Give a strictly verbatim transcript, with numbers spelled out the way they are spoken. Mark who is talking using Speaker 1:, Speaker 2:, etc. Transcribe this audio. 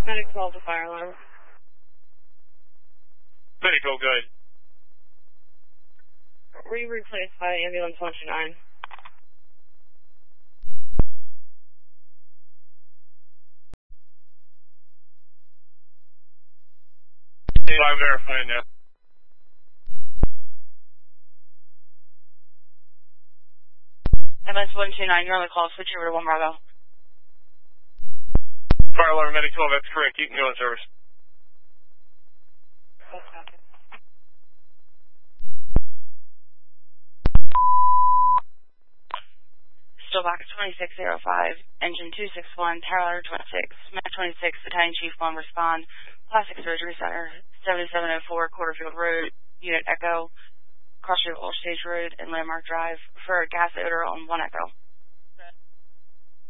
Speaker 1: Medic twelve to fire alarm.
Speaker 2: Medical, good.
Speaker 1: Re-replaced by ambulance one two nine.
Speaker 2: I'm verifying now.
Speaker 1: Ambulance one two nine, you're on the call. Switch over to one Bravo.
Speaker 2: Fire alarm, Medic twelve, that's correct. Keep me on service.
Speaker 1: Still back at twenty-six oh five, engine two six one, tower twenty-six, Mac twenty-six, Battalion Chief one, respond, Plastic Surgery Center, seventy-seven oh four, Quarterfield Road, Unit Echo, Cross Street Old Stage Road, and Landmark Drive, for gas odor on one Echo.